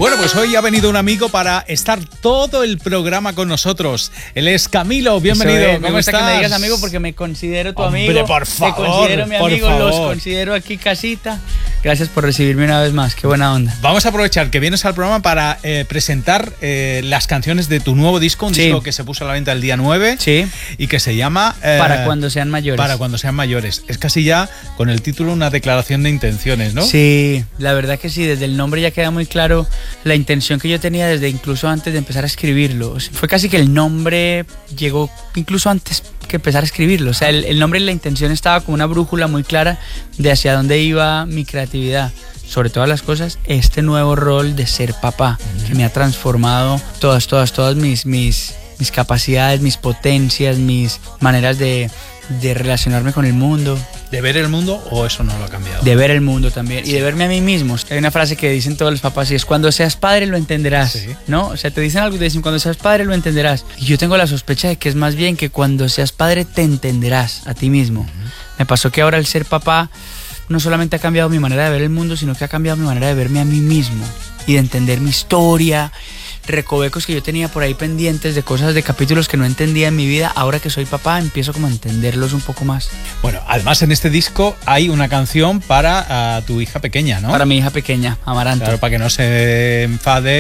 Bueno, pues hoy ha venido un amigo para estar todo el programa con nosotros. Él es Camilo, bienvenido. ¿Cómo estás? Que me digas amigo porque me considero tu amigo. Hombre, por favor, te considero mi amigo, por los favor. considero aquí casita. Gracias por recibirme una vez más, qué buena onda. Vamos a aprovechar que vienes al programa para presentar las canciones de tu nuevo disco, un disco que se puso a la venta el día 9 y que se llama... Para cuando sean mayores. Para cuando sean mayores. Es casi ya con el título una declaración de intenciones, ¿no? Sí, la verdad que sí, desde el nombre ya queda muy claro la intención que yo tenía desde incluso antes de empezar a escribirlo. Fue casi que el nombre llegó incluso antes que empezar a escribirlo. O sea, el nombre y la intención estaba como una brújula muy clara de hacia dónde iba mi creatividad. Sobre todas las cosas, este nuevo rol de ser papá, que me ha transformado todas mis capacidades, mis potencias, mis maneras de relacionarme con el mundo. ¿De ver el mundo o eso no lo ha cambiado? De ver el mundo también y de verme a mí mismo. Hay una frase que dicen todos los papás y es: cuando seas padre lo entenderás, ¿no? O sea, te dicen algo y te dicen: cuando seas padre lo entenderás. Y yo tengo la sospecha de que es más bien que cuando seas padre te entenderás a ti mismo. Me pasó que ahora el ser papá no solamente ha cambiado mi manera de ver el mundo, sino que ha cambiado mi manera de verme a mí mismo y de entender mi historia, recovecos que yo tenía por ahí pendientes de cosas, de capítulos que no entendía en mi vida. Ahora que soy papá empiezo como a entenderlos un poco más. Bueno, además en este disco hay una canción para tu hija pequeña, ¿no? Para mi hija pequeña, Amaranto. Claro, para que no se enfade